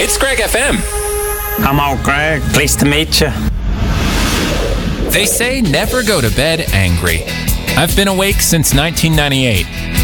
It's Greg FM. I'm all Greg. Pleased to meet you. They say never go to bed angry. I've been awake since 1998.